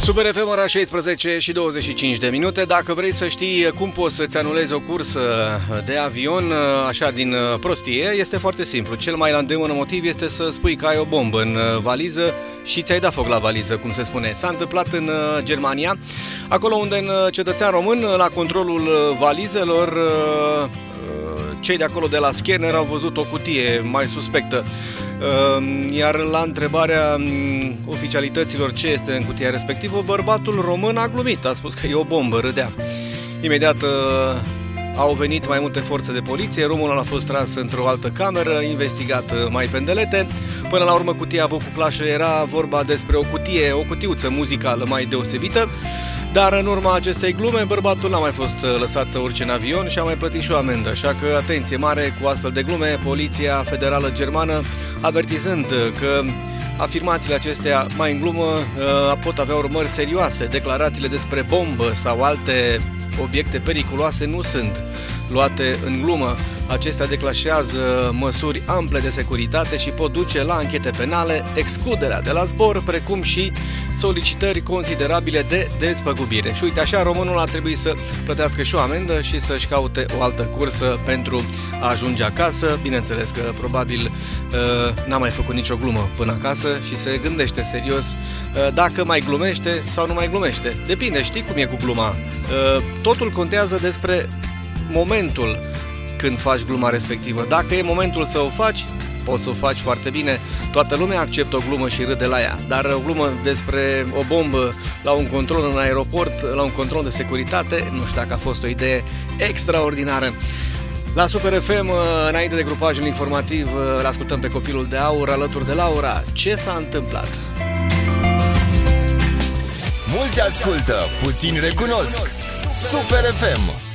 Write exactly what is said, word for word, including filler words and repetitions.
Super F M, ora șaisprezece și douăzeci și cinci de minute. Dacă vrei să știi cum poți să-ți anulezi o cursă de avion așa din prostie, este foarte simplu. Cel mai la îndemână motiv este să spui că ai o bombă în valiză și ți-ai dat foc la valiză, cum se spune. S-a întâmplat în Germania, acolo unde un cetățean român, la controlul valizelor, cei de acolo de la scanner au văzut o cutie mai suspectă. Iar la întrebarea oficialităților ce este în cutia respectivă, bărbatul român a glumit, a spus că e o bombă, râdea. Imediat au venit mai multe forțe de poliție, românul a fost tras într-o altă cameră, investigat mai pendelete. Până la urmă, cutia avut cu clașă, era vorba despre o cutie, o cutiuță muzicală mai deosebită. Dar în urma acestei glume, bărbatul n-a mai fost lăsat să urce în avion și a mai plătit și o amendă. Așa că, atenție mare cu astfel de glume, Poliția Federală Germană, avertizând că afirmațiile acestea mai în glumă pot avea urmări serioase. Declarațiile despre bombă sau alte obiecte periculoase nu sunt luate în glumă. Acestea declanșează măsuri ample de securitate și pot duce la anchete penale, excluderea de la zbor, precum și solicitări considerabile de despăgubire. Și uite așa, românul a trebuit să plătească și o amendă și să-și caute o altă cursă pentru a ajunge acasă. Bineînțeles că probabil n-a mai făcut nicio glumă până acasă și se gândește serios dacă mai glumește sau nu mai glumește. Depinde, știi cum e cu gluma. Totul contează despre momentul când faci gluma respectivă. Dacă e momentul să o faci, poți să o faci foarte bine. Toată lumea acceptă o glumă și râde la ea. Dar o glumă despre o bombă la un control în aeroport, la un control de securitate, nu știu dacă a fost o idee extraordinară. La Super F M, înainte de grupajul informativ, îl ascultăm pe copilul de aur alături de Laura. Ce s-a întâmplat? Mulți ascultă, puțini recunosc. Super F M.